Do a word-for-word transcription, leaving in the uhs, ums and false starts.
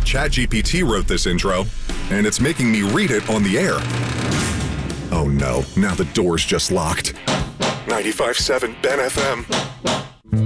ChatGPT wrote this intro, and it's making me read it on the air. Oh no, now the door's just locked. ninety-five point seven Ben F M.